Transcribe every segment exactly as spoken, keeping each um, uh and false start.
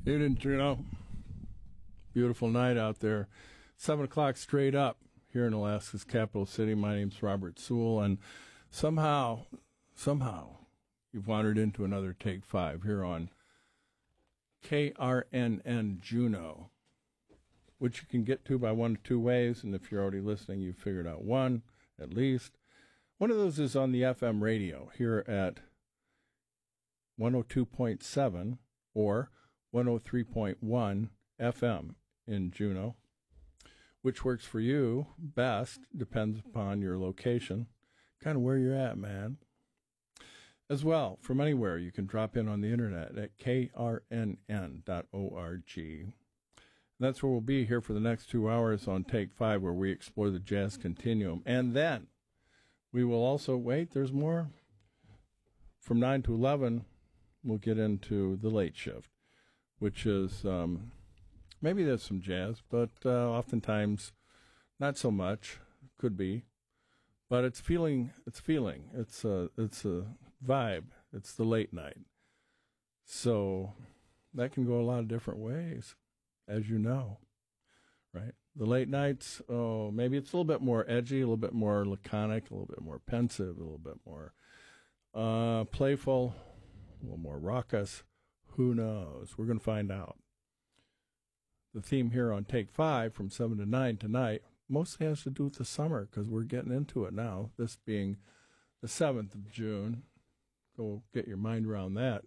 Evening, Juno. Beautiful night out there. Seven o'clock straight up here in Alaska's capital city. My name's Robert Sewell, and somehow, somehow, you've wandered into another Take Five here on K R N N Juneau, which you can get to by one of two ways, and if you're already listening, you've figured out one, at least. One of those is on the F M radio here at one oh two point seven or one oh three point one F M in Juneau, which works for you best, depends upon your location, kind of where you're at, man. As well, from anywhere, you can drop in on the internet at K R N N dot org. And that's where we'll be here for the next two hours on Take Five, where we explore the jazz continuum. And then we will also, wait, there's more. From nine to eleven, we'll get into the late shift, which is, um, maybe there's some jazz, but uh, oftentimes not so much. Could be. But it's feeling, it's feeling. It's a, it's a vibe. It's the late night. So that can go a lot of different ways, as you know, right? The late nights, oh, maybe it's a little bit more edgy, a little bit more laconic, a little bit more pensive, a little bit more uh, playful, a little more raucous. Who knows? We're going to find out. The theme here on Take Five from seven to nine tonight mostly has to do with the summer because we're getting into it now, this being the seventh of June. Go get your mind around that.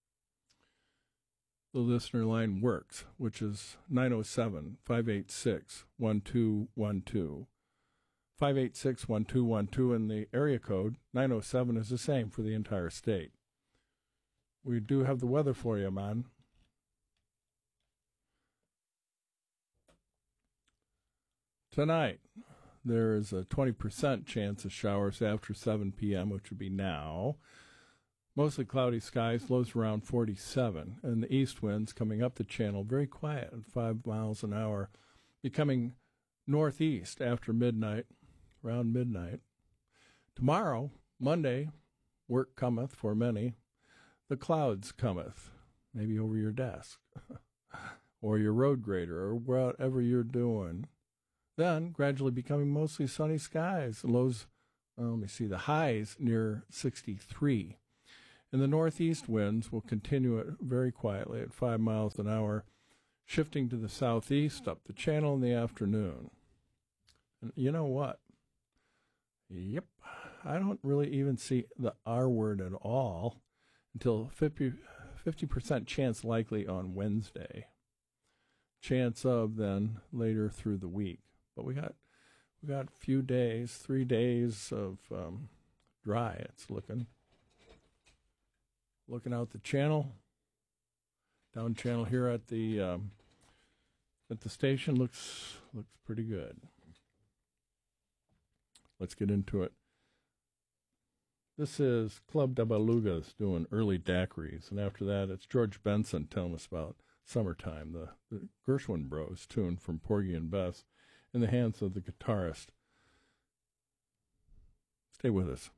The listener line works, which is nine oh seven, five eight six, one two one two. five eight six, one two one two, and the area code, nine oh seven, is the same for the entire state. We do have the weather for you, man. Tonight, there is a twenty percent chance of showers after seven p.m., which would be now. Mostly cloudy skies, lows around forty-seven, and the east winds coming up the channel very quiet at five miles an hour, becoming northeast after midnight, around midnight. Tomorrow, Monday, work cometh for many. The clouds cometh, maybe over your desk, or your road grader, or whatever you're doing. Then, gradually becoming mostly sunny skies. The lows, well, let me see, the highs near sixty-three. And the northeast winds will continue it very quietly at five miles an hour, shifting to the southeast up the channel in the afternoon. And you know what? Yep, I don't really even see the R word at all until fifty percent chance likely on Wednesday. Chance of then later through the week. But we got we got a few days, three days of um, dry, it's looking. Looking out the channel, down channel here at the um, at the station looks looks pretty good. Let's get into it. This is Club de Belugas doing early daiquiris, and after that it's George Benson telling us about Summertime, the, the Gershwin Bros tune from Porgy and Bess in the hands of the guitarist. Stay with us.